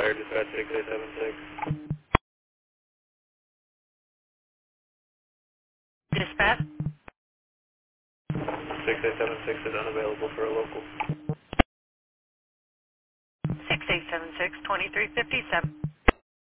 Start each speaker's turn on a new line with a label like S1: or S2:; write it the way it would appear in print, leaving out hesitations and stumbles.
S1: Fire Dispatch 6876.
S2: Dispatch
S1: 6876 is unavailable for a local.
S2: 6876-2357.